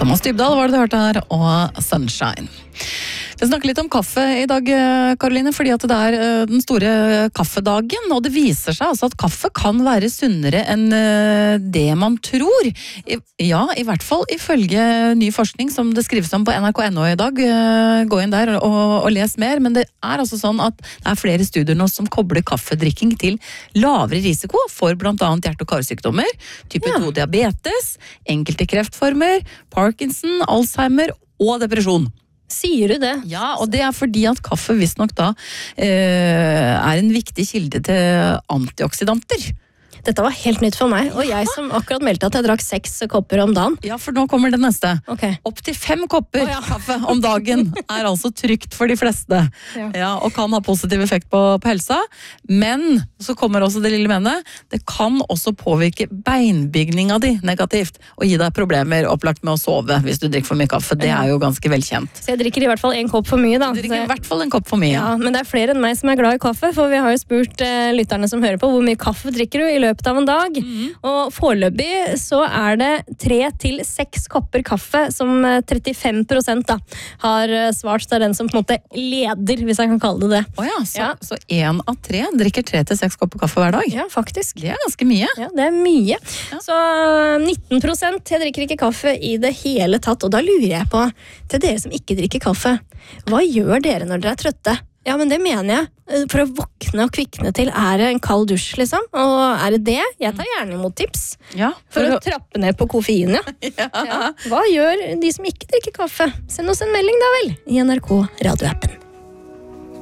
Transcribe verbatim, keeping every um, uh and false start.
Thomas Dybdahl var det du hørte her, og Sunshine. Vi snakker litt om kaffe i dag, Karoline, fordi at det er den store kaffedagen, og det viser seg altså at kaffe kan være sunnere enn det man tror. Ja, i hvert fall ifølge ny forskning som det skrives om på N R K punktum N O i dag. Gå inn der og, og les mer, men det er altså sånn at det er flere studier nå som kobler kaffedrikking til lavere risiko for blant annet hjerte- og karsykdommer, type to ja. diabetes, enkelte kreftformer, Parkinson, Alzheimer og depresjon. Sier du det? Ja, og det er fordi at kaffe visst nok da eh, er en viktig kilde til antioksidanter. Dette var helt nytt for meg, og jeg som akkurat meldte at jeg drakk seks kopper om dagen. Ja, for nå kommer det neste. Okay. Opp til fem kopper oh, ja. kaffe om dagen er altså trygt for de fleste. Ja. Ja, og kan ha positiv effekt på, på helsa. Men, så kommer også det lille menet, det kan også påvirke beinbygninga di negativt, og gi deg problemer opplagt med å sove hvis du drikker for mye kaffe. Det er jo ganske velkjent. Så jeg drikker i hvert fall en kopp for mye da. Du drikker i hvert fall en kopp for mye. Ja, men det er flere enn meg som er glad i kaffe, for vi har jo spurt eh, lytterne som hører på, hvor mye kaffe drikker du i løpet av en dag. Mm. Og foreløpig så er det tre til seks kopper kaffe som trettifem prosent da har svart til den som på en måte leder, hvis jeg kan kalle det det. Å ja, så, ja. så en av tre drikker tre til seks kopper kaffe hver dag? Ja, faktisk. Det er ganske mye. Ja, det er mye. Ja. Så nitten prosent jeg drikker ikke kaffe i det hele tatt, og da lurer jeg på, til dere som ikke drikker kaffe, hva gjør dere når dere er trøtte? Ja, men det mener jeg. For å våkne og kvikne til, er det en kald dusj, liksom? Og er det det? Jeg tar gjerne imot tips. Ja, for, for å trappe ned på koffein, ja. ja. Ja. Hva gjør de som ikke drikker kaffe? Send oss en melding da vel, i N R K radioappen.